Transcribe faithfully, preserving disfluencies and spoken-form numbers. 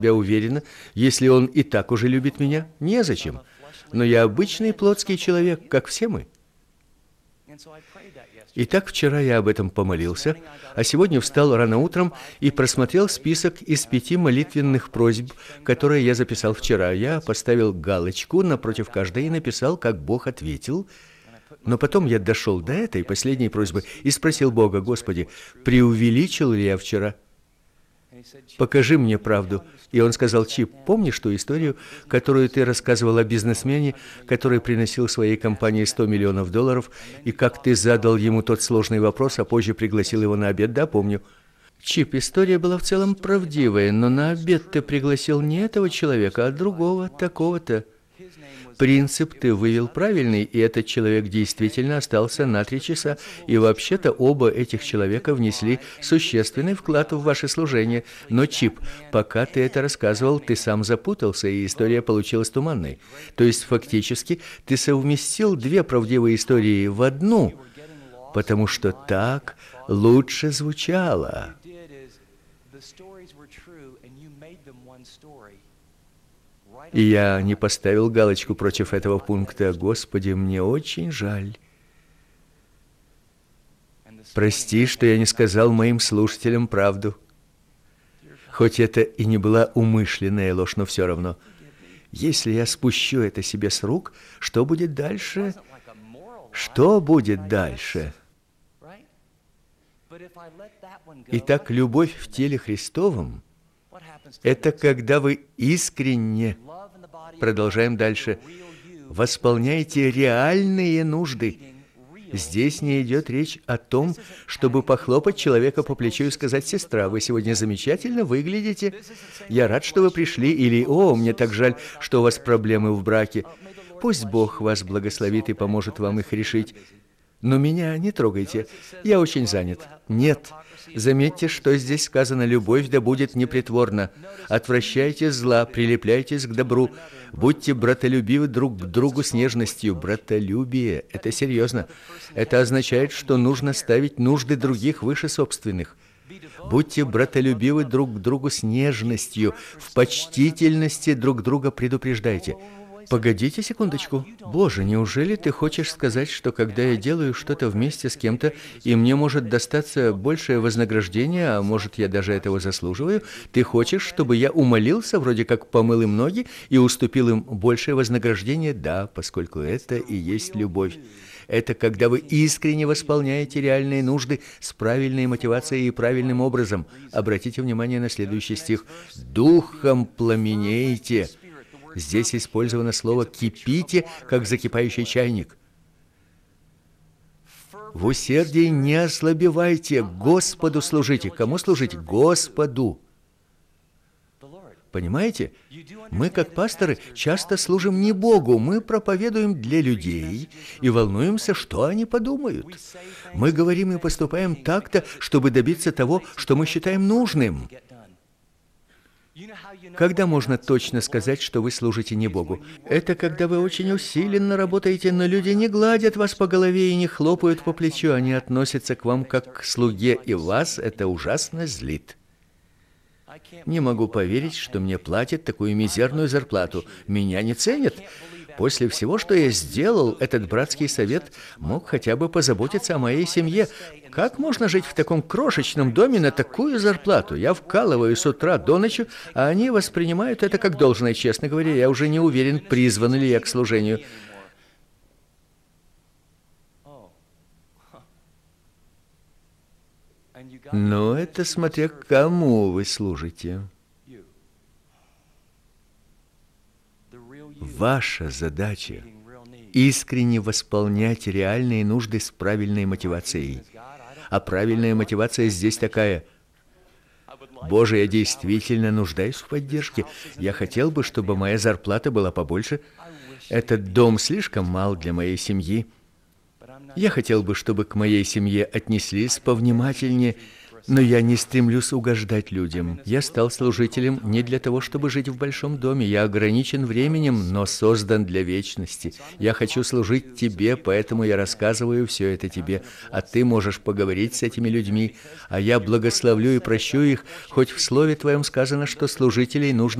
Я уверена, если он и так уже любит меня, незачем. Но я обычный плотский человек, как все мы. Итак, вчера я об этом помолился, а сегодня встал рано утром и просмотрел список из пяти молитвенных просьб, которые я записал вчера. Я поставил галочку напротив каждой и написал, как Бог ответил. Но потом я дошел до этой последней просьбы и спросил Бога: Господи, преувеличил ли я вчера? Покажи мне правду. И он сказал: Чип, помнишь ту историю, которую ты рассказывал о бизнесмене, который приносил своей компании сто миллионов долларов, и как ты задал ему тот сложный вопрос, а позже пригласил его на обед? Да, помню. Чип, история была в целом правдивая, но на обед ты пригласил не этого человека, а другого, такого-то. Принцип ты вывел правильный, и этот человек действительно остался на три часа. И вообще-то оба этих человека внесли существенный вклад в ваше служение. Но, Чип, пока ты это рассказывал, ты сам запутался, и история получилась туманной. То есть, фактически, ты совместил две правдивые истории в одну, потому что так лучше звучало. И я не поставил галочку против этого пункта. Господи, мне очень жаль. Прости, что я не сказал моим слушателям правду. Хоть это и не была умышленная ложь, но все равно. Если я спущу это себе с рук, что будет дальше? Что будет дальше? Итак, любовь в теле Христовом — это когда вы искренне, продолжаем дальше, восполняете реальные нужды. Здесь не идет речь о том, чтобы похлопать человека по плечу и сказать: «Сестра, вы сегодня замечательно выглядите. Я рад, что вы пришли», или «О, мне так жаль, что у вас проблемы в браке. Пусть Бог вас благословит и поможет вам их решить. Но меня не трогайте, я очень занят». Нет. Заметьте, что здесь сказано: «Любовь да будет непритворна. Отвращайте зла, прилепляйтесь к добру. Будьте братолюбивы друг к другу с нежностью». Братолюбие – это серьезно. Это означает, что нужно ставить нужды других выше собственных. Будьте братолюбивы друг к другу с нежностью, в почтительности друг друга предупреждайте. Погодите секундочку. Боже, неужели ты хочешь сказать, что когда я делаю что-то вместе с кем-то, и мне может достаться большее вознаграждение, а может, я даже этого заслуживаю, ты хочешь, чтобы я умолился, вроде как помыл им ноги, и уступил им большее вознаграждение? Да, поскольку это и есть любовь. Это когда вы искренне восполняете реальные нужды с правильной мотивацией и правильным образом. Обратите внимание на следующий стих. «Духом пламенейте». Здесь использовано слово «кипите», как закипающий чайник. В усердии не ослабевайте, Господу служите. Кому служите? Господу. Понимаете? Мы, как пасторы, часто служим не Богу, мы проповедуем для людей и волнуемся, что они подумают. Мы говорим и поступаем так-то, чтобы добиться того, что мы считаем нужным. Когда можно точно сказать, что вы служите не Богу? Это когда вы очень усиленно работаете, но люди не гладят вас по голове и не хлопают по плечу, они относятся к вам как к слуге, и вас это ужасно злит. Не могу поверить, что мне платят такую мизерную зарплату. Меня не ценят. После всего, что я сделал, этот братский совет мог хотя бы позаботиться о моей семье. Как можно жить в таком крошечном доме на такую зарплату? Я вкалываю с утра до ночи, а они воспринимают это как должное. Честно говоря, я уже не уверен, призван ли я к служению. Но это смотря кому вы служите. Ваша задача – искренне восполнять реальные нужды с правильной мотивацией. А правильная мотивация здесь такая: «Боже, я действительно нуждаюсь в поддержке. Я хотел бы, чтобы моя зарплата была побольше. Этот дом слишком мал для моей семьи. Я хотел бы, чтобы к моей семье отнеслись повнимательнее. Но я не стремлюсь угождать людям. Я стал служителем не для того, чтобы жить в большом доме. Я ограничен временем, но создан для вечности. Я хочу служить Тебе, поэтому я рассказываю все это Тебе, а Ты можешь поговорить с этими людьми, а я благословлю и прощу их, хоть в Слове Твоем сказано, что служителей нужно